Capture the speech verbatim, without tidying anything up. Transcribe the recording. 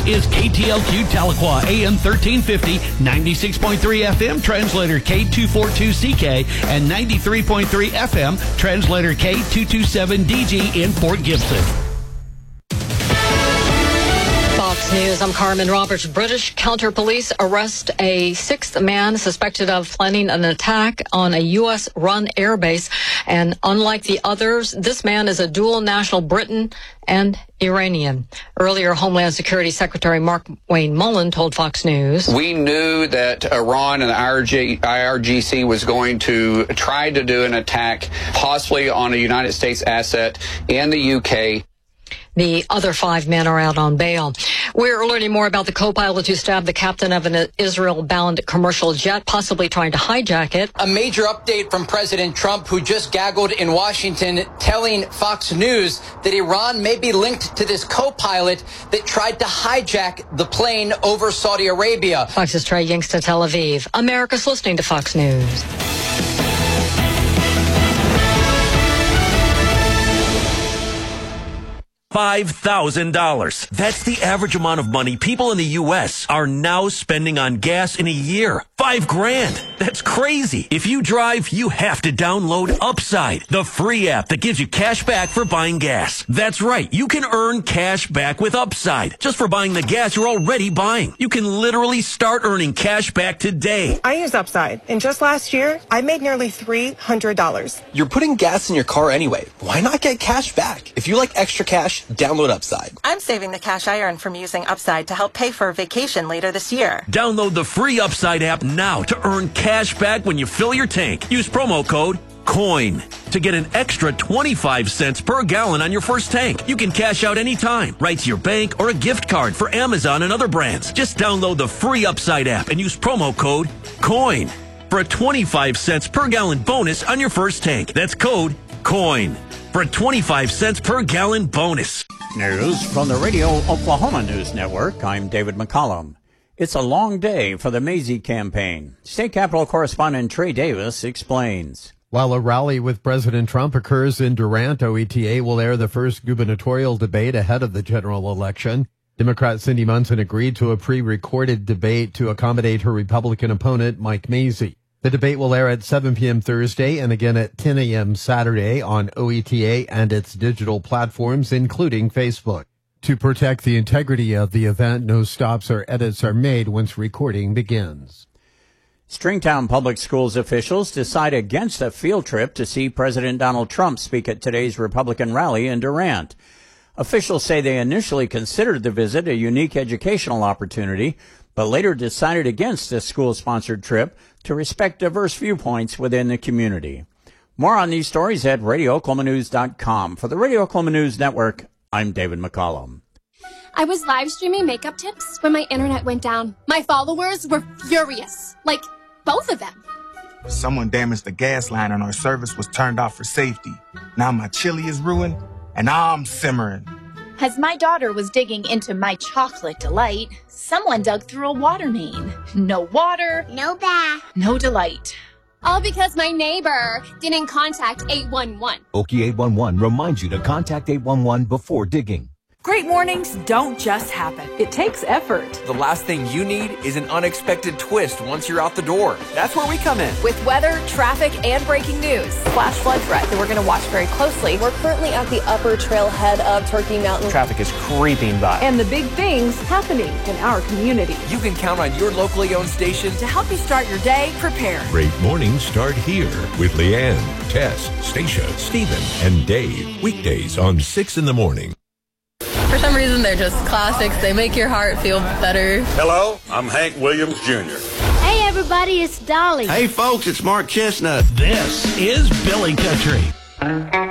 is K T L Q Tahlequah, A M thirteen fifty, ninety-six point three F M, translator K two forty-two C K, and ninety-three point three F M, translator K two twenty-seven D G in Fort Gibson. Fox News, I'm Carmen Roberts. British counter police arrest a sixth man suspected of planning an attack on a U S run airbase. And unlike the others, this man is a dual national Briton and Iranian. Earlier, Homeland Security Secretary Mark Wayne Mullen told Fox News, "We knew that Iran and the I R G C was going to try to do an attack, possibly on a United States asset in the U K. The other five men are out on bail. We're learning more about the co-pilot who stabbed the captain of an Israel-bound commercial jet, possibly trying to hijack it. A major update from President Trump, who just gaggled in Washington, telling Fox News that Iran may be linked to this co-pilot that tried to hijack the plane over Saudi Arabia. Fox's Trey Yingsta, Tel Aviv. America's listening to Fox News. five thousand dollars. That's the average amount of money people in the U S are now spending on gas in a year. Five grand. That's crazy. If you drive, you have to download Upside, the free app that gives you cash back for buying gas. That's right. You can earn cash back with Upside just for buying the gas you're already buying. You can literally start earning cash back today. I use Upside, and just last year, I made nearly three hundred dollars. You're putting gas in your car anyway. Why not get cash back? If you like extra cash, download Upside. I'm saving the cash I earn from using Upside to help pay for a vacation later this year. Download the free Upside app now to earn cash back when you fill your tank. Use promo code COIN to get an extra twenty-five cents per gallon on your first tank. You can cash out anytime, right to your bank or a gift card for Amazon and other brands. Just download the free Upside app and use promo code COIN for a twenty-five cents per gallon bonus on your first tank. That's code COIN for a twenty-five cents per gallon bonus. News from the Radio Oklahoma News Network. I'm David McCollum. It's a long day for the Mazie campaign. State Capitol correspondent Trey Davis explains. While a rally with President Trump occurs in Durant, O E T A will air the first gubernatorial debate ahead of the general election. Democrat Cindy Munson agreed to a pre-recorded debate to accommodate her Republican opponent, Mike Mazie. The debate will air at seven p.m. Thursday and again at ten a.m. Saturday on O E T A and its digital platforms, including Facebook. To protect the integrity of the event, no stops or edits are made once recording begins. Stringtown Public Schools officials decide against a field trip to see President Donald Trump speak at today's Republican rally in Durant. Officials say they initially considered the visit a unique educational opportunity, but later decided against a school-sponsored trip to respect diverse viewpoints within the community. More on these stories at radio oklahoma news dot com. For the Radio Oklahoma News Network, I'm David McCollum. I was live streaming makeup tips when my internet went down. My followers were furious. Like, both of them. Someone damaged the gas line and our service was turned off for safety. Now my chili is ruined and I'm simmering. As my daughter was digging into my chocolate delight, someone dug through a water main. No water, No bath. no delight. All because my neighbor didn't contact eight one one. Okie eight one one reminds you to contact eight one one before digging. Great mornings don't just happen. It takes effort. The last thing you need is an unexpected twist once you're out the door. That's where we come in. With weather, traffic, and breaking news. Flash flood threat that we're going to watch very closely. We're currently at the upper trailhead of Turkey Mountain. Traffic is creeping by. And the big things happening in our community. You can count on your locally owned station to help you start your day prepared. Great mornings start here with Leanne, Tess, Stacia, Stephen, and Dave. Weekdays on six in the morning. For some reason, they're just classics. They make your heart feel better. Hello, I'm Hank Williams Junior Hey, everybody, it's Dolly. Hey, folks, it's Mark Chestnut. This is Billy Country.